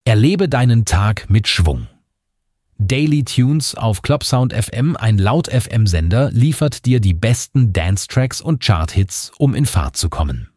Erlebe deinen Tag mit Schwung. Daily Tunes auf Clubsound FM, ein Laut-FM-Sender, liefert dir die besten Dance-Tracks und Chart-Hits, um in Fahrt zu kommen.